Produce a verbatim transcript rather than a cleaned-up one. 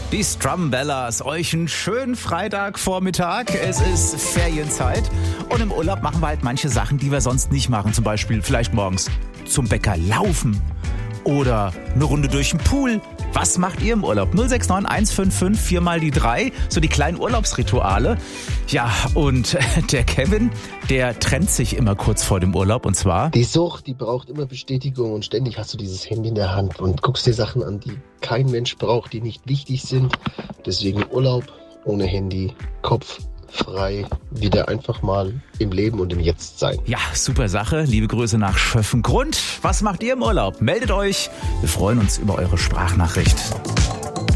Die Strumbellas, euch einen schönen Freitagvormittag. Es ist Ferienzeit und im Urlaub machen wir halt manche Sachen, die wir sonst nicht machen. Zum Beispiel vielleicht morgens zum Bäcker laufen oder eine Runde durch den Pool. Was macht ihr im Urlaub? null sechs neun eins fünf fünf vier mal die drei, so die kleinen Urlaubsrituale. Ja, und der Kevin, der trennt sich immer kurz vor dem Urlaub und zwar... Die Sucht, die braucht immer Bestätigung und ständig hast du dieses Handy in der Hand und guckst dir Sachen an, die kein Mensch braucht, die nicht wichtig sind. Deswegen Urlaub ohne Handy, Kopf frei, wieder einfach mal im Leben und im Jetzt sein. Ja, super Sache. Liebe Grüße nach Schöffengrund. Was macht ihr im Urlaub? Meldet euch. Wir freuen uns über eure Sprachnachricht.